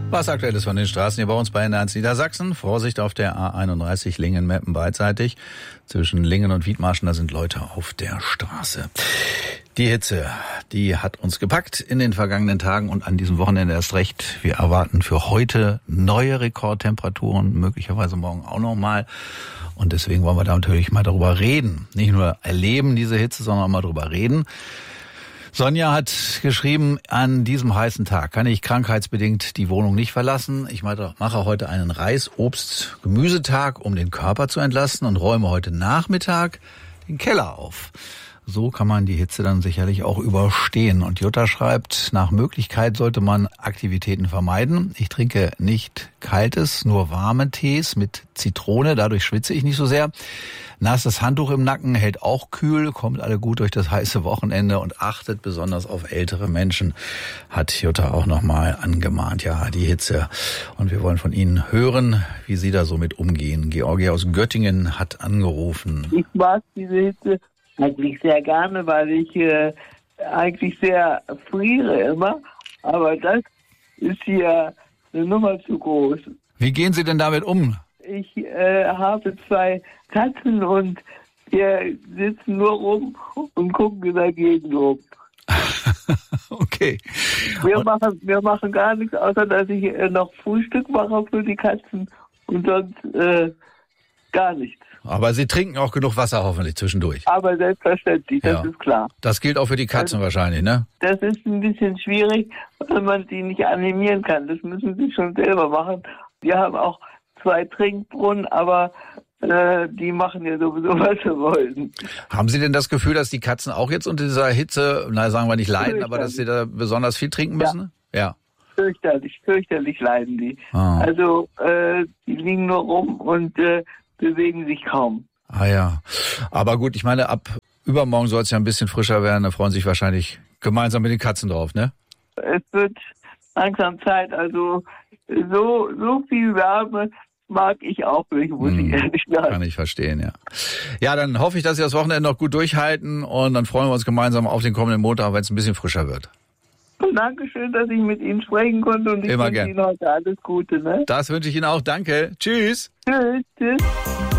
Was Aktuelles von den Straßen hier bei uns bei NDR Niedersachsen. Vorsicht auf der A31 Lingen-Meppen beidseitig. Zwischen Lingen und Wiedmarschen, da sind Leute auf der Straße. Die Hitze, die hat uns gepackt in den vergangenen Tagen und an diesem Wochenende erst recht. Wir erwarten für heute neue Rekordtemperaturen, möglicherweise morgen auch nochmal. Und deswegen wollen wir da natürlich mal darüber reden. Nicht nur erleben diese Hitze, sondern auch mal darüber reden. Sonja hat geschrieben, an diesem heißen Tag kann ich krankheitsbedingt die Wohnung nicht verlassen. Ich mache heute einen Reis-, Obst-, Gemüsetag, um den Körper zu entlasten und räume heute Nachmittag den Keller auf. So kann man die Hitze dann sicherlich auch überstehen. Und Jutta schreibt, nach Möglichkeit sollte man Aktivitäten vermeiden. Ich trinke nicht kaltes, nur warme Tees mit Zitrone, dadurch schwitze ich nicht so sehr. Nasses Handtuch im Nacken hält auch kühl, kommt alle gut durch das heiße Wochenende und achtet besonders auf ältere Menschen, hat Jutta auch nochmal angemahnt. Ja, die Hitze. Und wir wollen von Ihnen hören, wie Sie da so mit umgehen. Georgie aus Göttingen hat angerufen. Ich mag diese Hitze eigentlich sehr gerne, weil ich eigentlich sehr friere immer. Aber das ist hier eine Nummer zu groß. Wie gehen Sie denn damit um? Ich habe 2 Katzen und wir sitzen nur rum und gucken in der Gegend rum. Okay. Wir machen gar nichts, außer dass ich noch Frühstück mache für die Katzen und sonst gar nichts. Aber Sie trinken auch genug Wasser hoffentlich zwischendurch. Aber selbstverständlich, das ist klar. Das gilt auch für die Katzen wahrscheinlich, ne? Das ist ein bisschen schwierig, weil man die nicht animieren kann. Das müssen sie schon selber machen. Wir haben auch 2 Trinkbrunnen, aber die machen ja sowieso, was sie wollen. Haben Sie denn das Gefühl, dass die Katzen auch jetzt unter dieser Hitze, sagen wir nicht leiden, aber dass sie da besonders viel trinken müssen? Ja. Fürchterlich leiden die. Ah. Also die liegen nur rum und bewegen sich kaum. Ah ja, aber gut, ich meine, ab übermorgen soll es ja ein bisschen frischer werden, da freuen sich wahrscheinlich gemeinsam mit den Katzen drauf, ne? Es wird langsam Zeit, also so viel Wärme mag ich auch nicht, muss ich ehrlich sagen. Kann ich verstehen, ja. Ja, dann hoffe ich, dass Sie das Wochenende noch gut durchhalten und dann freuen wir uns gemeinsam auf den kommenden Montag, wenn es ein bisschen frischer wird. Dankeschön, dass ich mit Ihnen sprechen konnte und ich wünsche Ihnen heute alles Gute. Ne? Das wünsche ich Ihnen auch. Danke. Tschüss. Tschüss.